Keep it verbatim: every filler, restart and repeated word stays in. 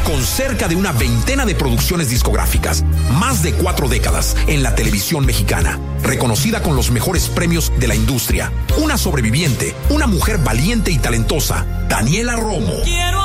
Con cerca de una veintena de producciones discográficas, más de cuatro décadas en la televisión mexicana, reconocida con los mejores premios de la industria, una sobreviviente, una mujer valiente y talentosa, Daniela Romo.